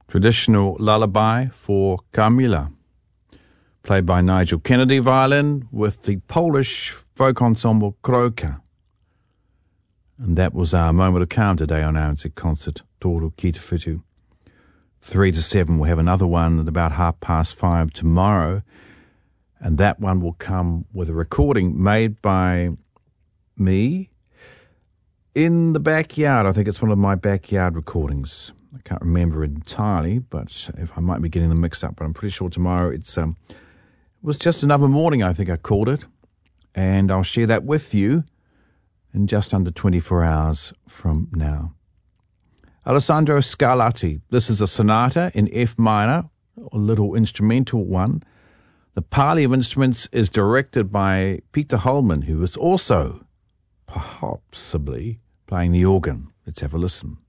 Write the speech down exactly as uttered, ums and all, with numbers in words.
traditional lullaby for Carmilla, played by Nigel Kennedy violin with the Polish folk ensemble Kroka. And that was our moment of calm today on our concert, Toru Kitafitu. Three to seven, we'll have another one at about half past five tomorrow, and that one will come with a recording made by me in the backyard. I think it's one of my backyard recordings. I can't remember entirely, but if I might be getting them mixed up, but I'm pretty sure tomorrow it's um, it was just another morning, I think I called it, and I'll share that with you in just under twenty-four hours from now. Alessandro Scarlatti. This is a sonata in F minor, a little instrumental one. The Parley of Instruments is directed by Peter Holman, who is also possibly playing the organ. Let's have a listen.